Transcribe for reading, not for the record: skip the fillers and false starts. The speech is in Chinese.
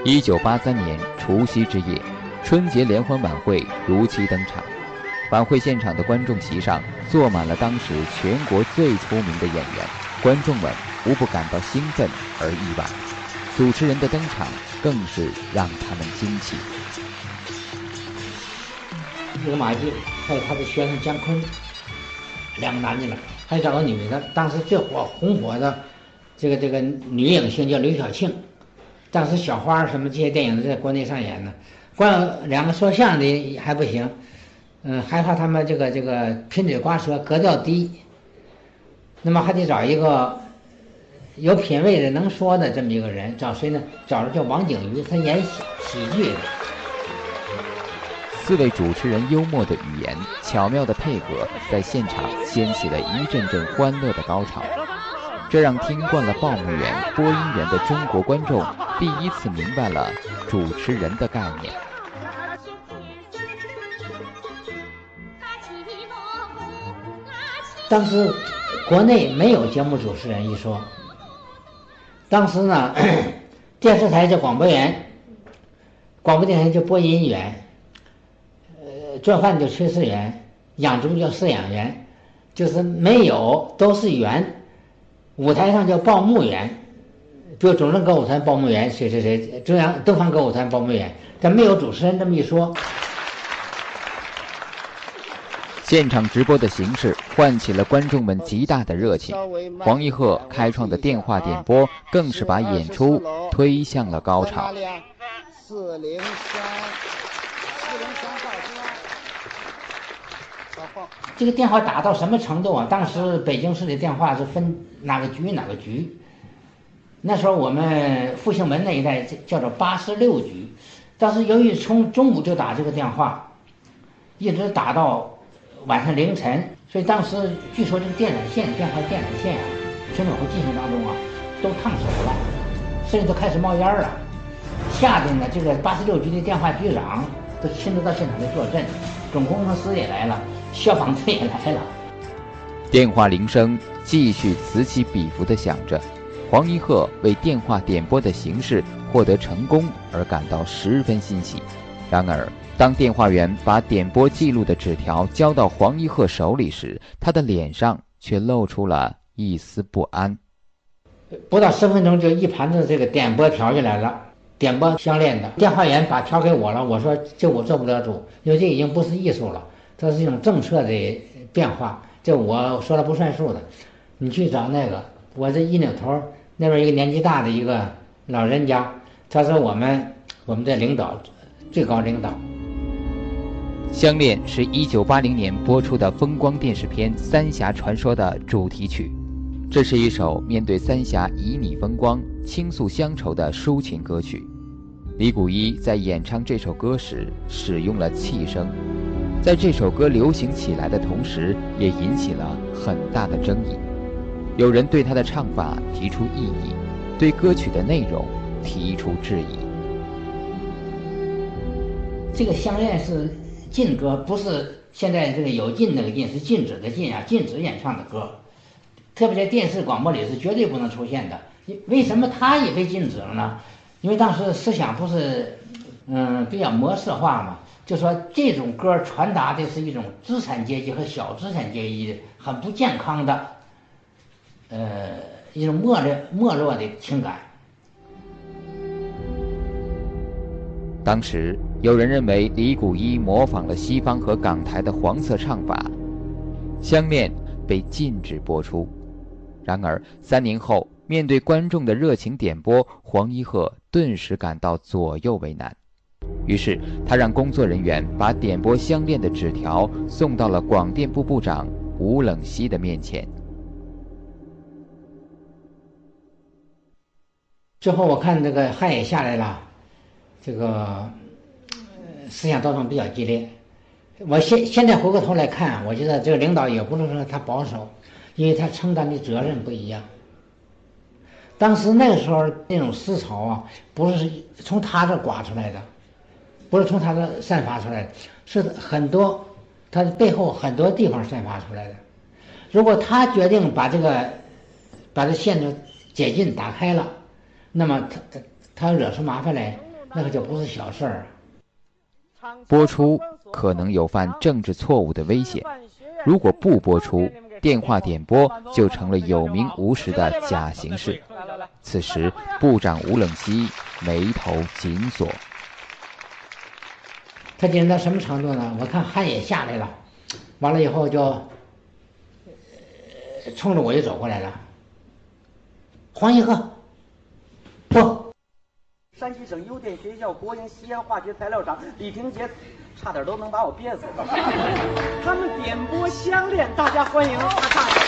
1983年除夕之夜，春节联欢晚会如期登场。晚会现场的观众席上坐满了当时全国最出名的演员，观众们无不感到兴奋而意外。主持人的登场更是让他们惊奇。 这个马季还有他的学生姜昆，两个男的了，还找个女的。当时最红火的这个女影星叫刘晓庆，当时小花什么这些电影都在国内上演呢。光两个说相声的还不行，还怕他们这个贫嘴刮舌，格调低，那么还得找一个有品位的能说的这么一个人。找谁呢？找的叫王景瑜，他演喜剧的。 4位主持人幽默的语言，巧妙的配合，在现场掀起了一阵阵欢乐的高潮。这让听惯了报幕员、播音员的中国观众第一次明白了主持人的概念。 当时国内没有节目主持人一说，当时呢，电视台叫广播员，广播电台叫播音员，做饭叫炊事员，养猪叫饲养员，就是没有都是员。舞台上叫报幕员，比如中正歌舞团报幕员谁谁谁，中央东方歌舞团报幕员，但没有主持人这么一说。 现场直播的形式唤起了观众们极大的热情，黄一鹤开创的电话点播更是把演出推向了高潮。 403 这个电话打到什么程度啊？当时北京市的电话是分哪个局哪个局，那时候我们复兴门那一带叫做86局，当时由于从中午就打这个电话，一直打到晚上凌晨，所以当时据说这个电缆线啊，村委会进行当中啊，都烫手了，甚至都开始冒烟了。吓得呢，这个86局的电话局长都亲自到现场来坐镇，总工程师也来了，消防队也来了。 电话铃声继续此起彼伏地响着，黄一鹤为电话点播的形式获得成功而感到十分欣喜。然而，当电话员把点播记录的纸条交到黄一鹤手里时，他的脸上却露出了一丝不安。 不到10分钟，就一盘子这个点播条就来了，点播相恋的。电话员把条给我了，我说这我做不了主，因为这已经不是艺术了，这是一种政策的变化，这我说了不算数的。你去找那个，我这一扭头，那边一个年纪大的一个老人家，他说我们的领导，最高领导。 相恋是1980年播出的风光电视片《三峡传说》的主题曲，这是一首面对三峡旖旎风光、倾诉乡愁的抒情歌曲。李谷一在演唱这首歌时使用了气声，在这首歌流行起来的同时，也引起了很大的争议。有人对他的唱法提出异议，对歌曲的内容提出质疑。 这个相恋是禁歌，不是现在这个有禁那个禁，是禁止的禁啊，禁止演唱的歌，特别在电视广播里是绝对不能出现的。为什么它也被禁止了呢？因为当时思想不是比较模式化嘛，就说这种歌传达的是一种资产阶级和小资产阶级很不健康的一种没落的情感。 当时有人认为李谷一模仿了西方和港台的黄色唱法，相恋被禁止播出。然而3年后，面对观众的热情点播，黄一鹤顿时感到左右为难。于是他让工作人员把点播相恋的纸条送到了广电部部长吴冷西的面前。 最后我看这个汗也下来了，这个思想斗争比较激烈。我现在回过头来看，我觉得这个领导也不能说他保守，因为他承担的责任不一样。当时那个时候那种思潮啊，不是从他这刮出来的，不是从他这散发出来的，是很多他背后很多地方散发出来的。如果他决定把这线就解禁打开了，那么他惹出麻烦来， 那个就不是小事儿。 播出可能有犯政治错误的危险，如果不播出，电话点播就成了有名无实的假形式。此时，部长吴冷西眉头紧锁。 他紧张到什么程度呢？我看汗也下来了，完了以后就冲着我就走过来了。黄一鹤，不。 山西省邮电学校国营西安化学材料厂李廷杰，差点都能把我憋死了。他们点播相恋，大家欢迎他。